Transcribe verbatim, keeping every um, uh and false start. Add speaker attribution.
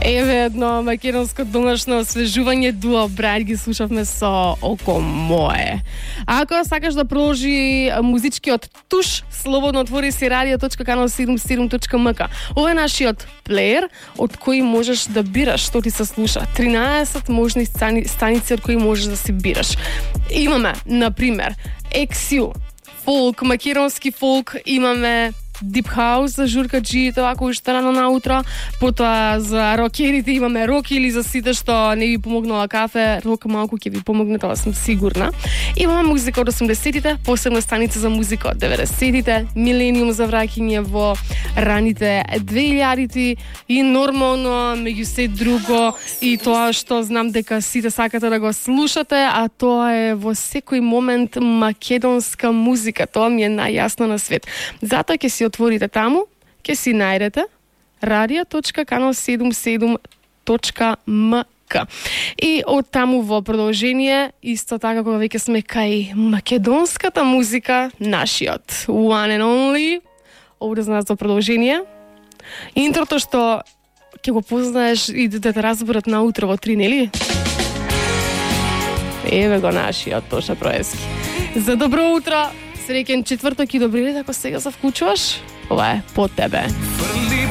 Speaker 1: Еве едно македонско домашно освежување Дуо Брайт ги слушавме со Око мое. Ако сакаш да продолжи музичкиот туш, слободно отвори си радио точка канал седумдесет и седум точка ем ка. Ова е нашиот плеер од кој можеш да бираш што ти се слуша. тринаесет можни станици од кои можеш да си бираш. Имаме, на пример, екс ю, фолк, македонски фолк, имаме Deep House за журкаджиите, овако уште рано наутро. Потоа за рокерите имаме рок или за сите што не ви помогнала кафе, рок малку ќе ви помогне, тоа сум сигурна. Имаме музика од осумдесетите, посебна станица за музика од деветдесетите, милениум за враќање во раните две илјадити и нормално меѓу се друго и тоа што знам дека сите сакате да го слушате, а тоа е во секој момент македонска музика. Тоа ми е најјасно на свет. Затоа ќе си отворите таму, ќе си најдете радио точка канал седумдесет и седум точка ем ка. И од таму во продолжение, исто така кога веќе сме кај македонската музика, нашиот one and only, овде за нас за продолжение. Интрото што ќе го познаеш и да те разберат наутро во три, нели? Еве го нашиот Тоша Проевски. За добро утро! Среќен четврток и добри лет, ако сега се вклучуваш, ова е по тебе.